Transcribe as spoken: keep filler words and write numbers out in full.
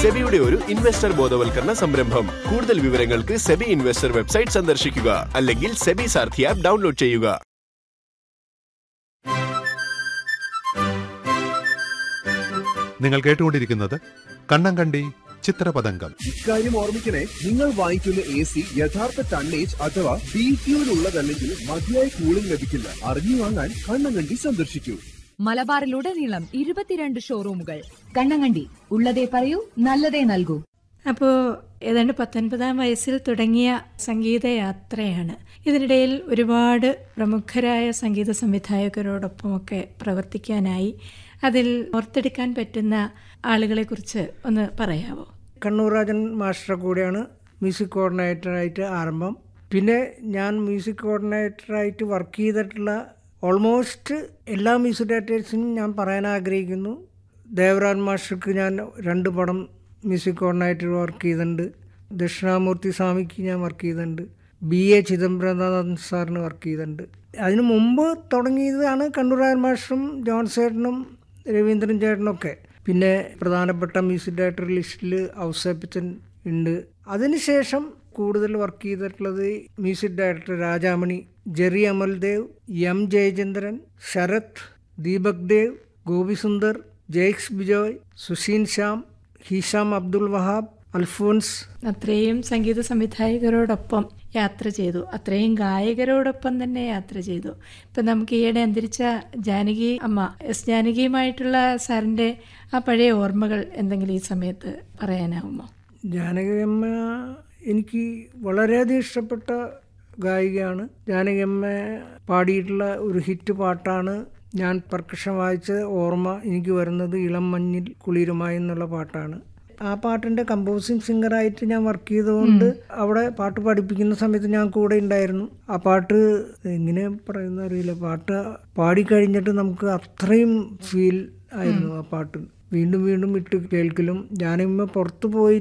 സെബിയുടെ ഒരു ഇൻവെസ്റ്റർ ബോധവൽക്കരണ സംരംഭം. കൂടുതൽ വിവരങ്ങൾക്ക് സെബി ഇൻവെസ്റ്റർ വെബ്സൈറ്റ് സന്ദർശിക്കുക അല്ലെങ്കിൽ സെബി സാരഥി ആപ്പ് ഡൗൺലോഡ് ചെയ്യുക. നിങ്ങൾ കേട്ടുകൊണ്ടിരിക്കുന്നത് കണ്ണങ്കണ്ടി ചിത്രപതംഗം. ഇക്കാര്യം ഓർമ്മിക്കണേ, നിങ്ങൾ വാങ്ങിക്കുന്ന എ സി യഥാർത്ഥ ടണ്ണേജ് അഥവാ ബി ക്യൂവിലുള്ളതല്ലെങ്കിൽ മതിയായ കൂളിംഗ് ലഭിക്കില്ല. അറിഞ്ഞു വാങ്ങാൻ കണ്ണങ്കണ്ടി സന്ദർശിക്കൂ. മലബാറിലുടനീളം ഇരുപത്തിരണ്ട് ഷോറൂമുകൾ. കണ്ണങ്കണ്ടി, ഉള്ളതേ പറയൂ, നല്ലതേ നൽകൂ. അപ്പോൾ ഏതാണ്ട് പത്തൊൻപതാം വയസ്സിൽ തുടങ്ങിയ സംഗീതയാത്രയാണ്. ഇതിനിടയിൽ ഒരുപാട് പ്രമുഖരായ സംഗീത സംവിധായകരോടൊപ്പമൊക്കെ പ്രവർത്തിക്കാനായി. അതിൽ ഓർത്തെടുക്കാൻ പറ്റുന്ന ആളുകളെക്കുറിച്ച് ഒന്ന് പറയാമോ? കണ്ണൂർ രാജൻ മാസ്റ്റർ കൂടെയാണ് മ്യൂസിക് കോർഡിനേറ്ററായിട്ട് ആരംഭം. പിന്നെ ഞാൻ മ്യൂസിക് കോർഡിനേറ്ററായിട്ട് വർക്ക് ചെയ്തിട്ടുള്ള ഓൾമോസ്റ്റ് എല്ലാ മ്യൂസിക് ഡയറക്ടേഴ്സിനും ഞാൻ പറയാൻ ആഗ്രഹിക്കുന്നു. ദേവരാജൻ മാസ്റ്റർക്ക് ഞാൻ രണ്ട് പടം മ്യൂസിക് കോർഡിനേറ്റർ വർക്ക് ചെയ്തിട്ടുണ്ട്. ദക്ഷിണാമൂർത്തി സ്വാമിക്ക് ഞാൻ വർക്ക് ചെയ്തിട്ടുണ്ട്. ബി എ ചിദംബരനാഥൻ സാറിന് വർക്ക് ചെയ്തിട്ടുണ്ട്. അതിനു മുമ്പ് തുടങ്ങിയതാണ് കണ്ണൂർ രാജൻ മാസ്റ്ററും ജോൺസേട്ടനും രവീന്ദ്രൻ ചേട്ടനൊക്കെ. പിന്നെ പ്രധാനപ്പെട്ട മ്യൂസിക് ഡയറക്ടർ ലിസ്റ്റിൽ ഔസേപ്പച്ചൻ ഉണ്ട്. അതിനുശേഷം കൂടുതൽ വർക്ക് ചെയ്തിട്ടുള്ളത് music director Rajamani, Jerry Amaldev, M Jayachandran, Sarath, Deepak Dev, Gopi Sundar, Jakes Bijoy, Sushin Shyam, Hisham Abdul Wahab, Alphons. അത്രയും സംഗീത സംവിധായകരോടൊപ്പം യാത്ര ചെയ്തു, അത്രയും ഗായകരോടൊപ്പം തന്നെ യാത്ര ചെയ്തു. ഇപ്പം നമുക്ക് ഈയിടെ അന്തരിച്ച ജാനകി അമ്മ, എസ് ജാനകിയുമായിട്ടുള്ള സാറിൻ്റെ ആ പഴയ ഓർമ്മകൾ എന്തെങ്കിലും ഈ സമയത്ത് പറയാനാവുമോ? ജാനകി അമ്മ എനിക്ക് വളരെയധികം ഇഷ്ടപ്പെട്ട ഗായികയാണ്. ജാനകി അമ്മ പാടിയിട്ടുള്ള ഒരു ഹിറ്റ് പാട്ടാണ് ഞാൻ പെർക്കഷൻ വായിച്ച ഓർമ്മ എനിക്ക് വരുന്നത് ഇളം മഞ്ഞിൽ കുളിരുമായി എന്നുള്ള പാട്ടാണ്. ആ പാട്ടിൻ്റെ കമ്പോസിങ് സിംഗറായിട്ട് ഞാൻ വർക്ക് ചെയ്തുകൊണ്ട് അവിടെ പാട്ട് പഠിപ്പിക്കുന്ന സമയത്ത് ഞാൻ കൂടെ ഉണ്ടായിരുന്നു. ആ പാട്ട് എങ്ങനെ പറയുന്ന അറിയില്ല, പാട്ട് പാടിക്കഴിഞ്ഞിട്ട് നമുക്ക് അത്രയും ഫീൽ ആയിരുന്നു ആ പാട്ട്. വീണ്ടും വീണ്ടും ഇട്ട് കേൾക്കലും. ഞാനിമ്മ പുറത്തു പോയി